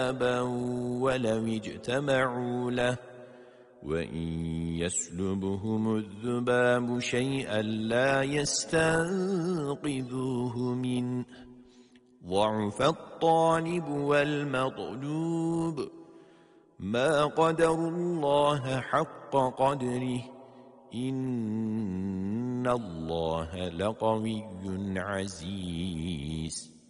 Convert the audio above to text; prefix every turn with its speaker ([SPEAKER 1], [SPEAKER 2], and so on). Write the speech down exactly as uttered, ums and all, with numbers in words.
[SPEAKER 1] ولو اجتمعوا له وإن يسلبهم الذباب شيئا لا يستنقذوه منه ضعف الطالب والمطلوب ما قدروا الله حق قدره إن الله لقوي عزيز